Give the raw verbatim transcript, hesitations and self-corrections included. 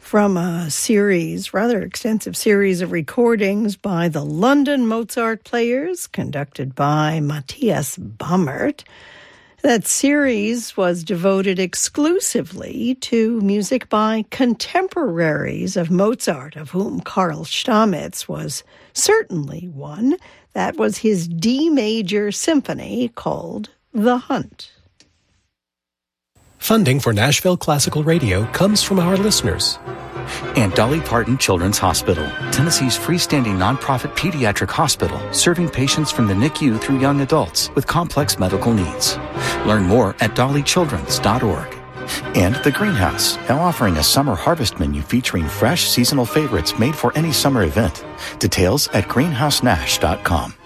from a series, rather extensive series of recordings by the London Mozart Players, conducted by Matthias Bammert. That series was devoted exclusively to music by contemporaries of Mozart, of whom Karl Stamitz was certainly one. That was his D major symphony called The Hunt. Funding for Nashville Classical Radio comes from our listeners. And Dolly Parton Children's Hospital, Tennessee's freestanding nonprofit pediatric hospital, serving patients from the N I C U through young adults with complex medical needs. Learn more at dolly childrens dot org. And The Greenhouse, now offering a summer harvest menu featuring fresh seasonal favorites made for any summer event. Details at greenhouse nash dot com.